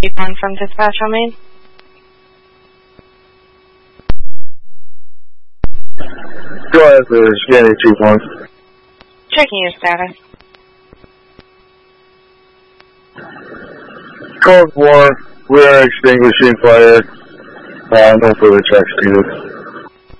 One from dispatch on main. Go ahead for scanning 2-1. Checking your status. Code 4, we are extinguishing fire. No further checks needed.